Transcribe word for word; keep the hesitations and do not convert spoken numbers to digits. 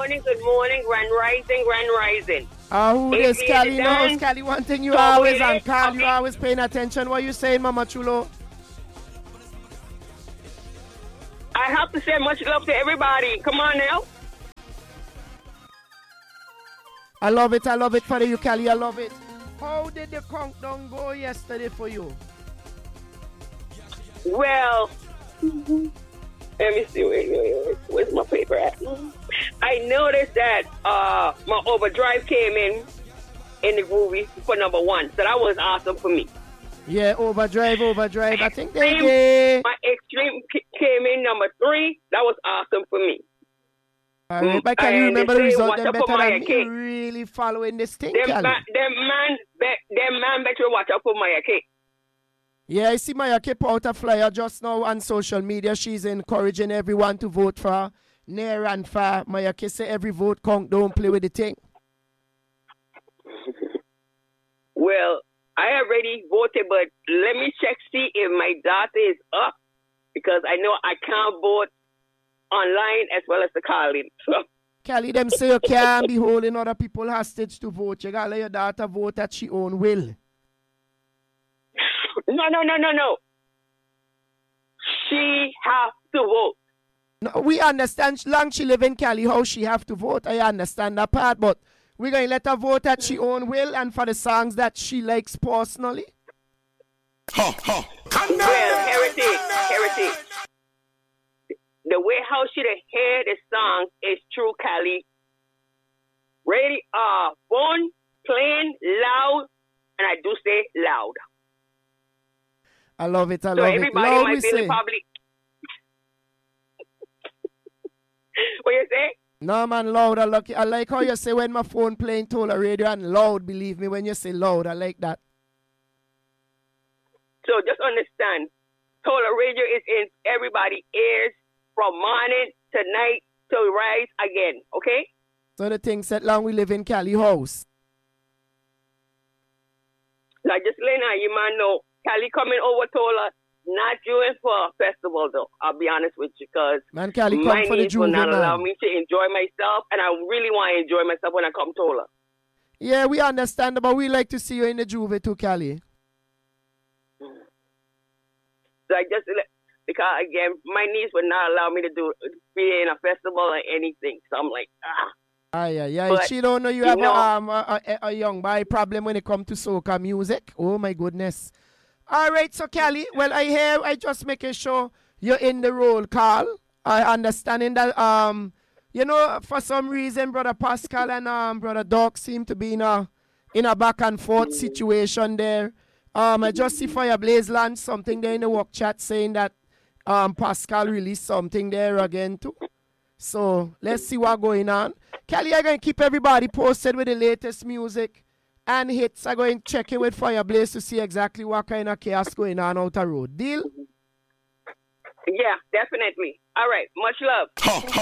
morning, good morning, grand rising, grand rising. Ah, uh, who If this you Cali done, knows? Cali, one thing you so always it on is, Cali, okay. you always paying attention. What you saying, Mama Chulo? I have to say much love to everybody. Come on now. I love it, I love it for you, Cali, I love it. How did the countdown go yesterday for you? Well, let me see, wait, wait, wait, where's my paper at? I noticed that uh, my overdrive came in in the movie for number one, so that was awesome for me. Yeah, overdrive, overdrive. I think they Extreme, did. My extreme came in number three. That was awesome for me. All right, but can you And remember they the say, result? watch Them out for better Maya than me K. really following this thing, Them, Cali. ma- them man, be- them man better watch out for Maya K. Yeah, I see Maya K put out a flyer just now on social media. She's encouraging everyone to vote for her, near and far. Maya K say every vote count, don't play with the thing. Well, I already voted, but let me check, see if my data is up, because I know I can't vote online as well as the calling. So. Cali, them say you can't be holding other people hostage to vote. You gotta let your daughter vote at she own will. No, no, no, no, no. She has to vote. No, we understand long she live in Cali, how she have to vote. I understand that part, but we're going to let her vote at she own will and for the songs that she likes personally. Well, heritage, heritage. The way how she hear the song is true, Cali. Ready, uh, phone, playing, loud, and I do say loud. I love it, I so love everybody it. Loud might we be say. in the public. What you say? No, man, loud. I like, I like how you say when my phone playing Tola Radio and loud, believe me, when you say loud, I like that. So just understand, Tola Radio is in everybody's ears from morning to night to rise again, okay? So the thing said long we live in Cali house. Like just letting you man know, Cali coming over Tola, not doing for a festival though. I'll be honest with you, because man, Cali come my for the niece will Juve, not man. allow me to enjoy myself, and I really want to enjoy myself when I come Tola. Yeah, we understand, but we like to see you in the Juve too, Cali. So I just, because again, my niece would not allow me to do be in a festival or anything. So I'm like, ah. Ah, yeah, yeah. But, she don't know you, you have know, a, um, a, a, a young boy problem when it comes to soca music. Oh, my goodness. All right, so, Cali, well, I hear, I just making sure you're in the roll call. I understanding that, um, you know, for some reason, Brother Pascal and um, Brother Doc seem to be in a, in a back and forth situation there. Um, I just see Fireblaze land something there in the work chat saying that um, Pascal released something there again too. So let's see what's going on. Cali, I'm going to keep everybody posted with the latest music and hits. I'm going to check in with Fireblaze to see exactly what kind of chaos going on out the road. Deal? Yeah, definitely. All right. Much love.